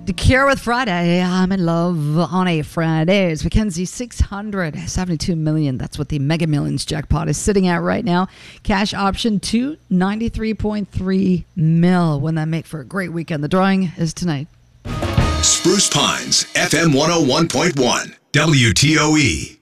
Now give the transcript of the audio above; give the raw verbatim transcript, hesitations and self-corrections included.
The Cure with Friday. I'm in love on a Friday. It's Mackenzie, six hundred seventy-two million. That's what the Mega Millions jackpot is sitting at right now. Cash option two ninety-three point three mil. Wouldn't that make for a great weekend? The drawing is tonight. Spruce Pines, F M one oh one point one, W T O E.